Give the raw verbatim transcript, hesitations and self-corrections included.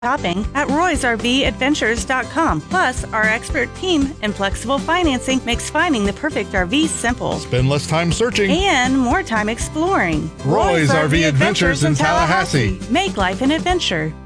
shopping at roys r v adventures dot com. Plus, our expert team and flexible financing makes finding the perfect R V simple. Spend less time searching and more time exploring. Roy's R V Adventures in Tallahassee. Make life an adventure.